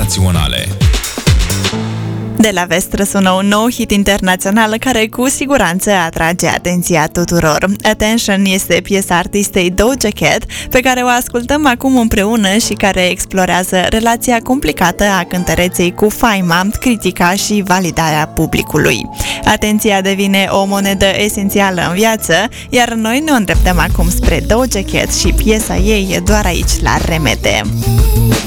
internaționale. De la vest răsună un nou hit internațional care cu siguranță atrage atenția tuturor. Attention este piesa artistei Doja Cat, pe care o ascultăm acum împreună și care explorează relația complicată a cântăreței cu faima, critica și validarea publicului. Atenția devine o monedă esențială în viață, iar noi ne îndreptăm acum spre Doja Cat și piesa ei doar aici la Remete.